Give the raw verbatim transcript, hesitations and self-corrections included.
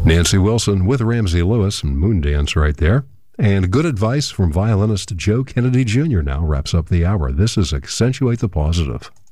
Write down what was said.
Nancy Wilson with Ramsey Lewis and Moondance right there. And good advice from violinist Joe Kennedy Junior now wraps up the hour. This is Accentuate the Positive.